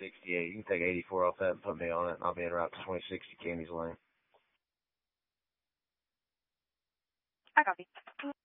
2068. You can take 84 off that and put me on it, and I'll be en route to 2060 Candy's Lane. I copy.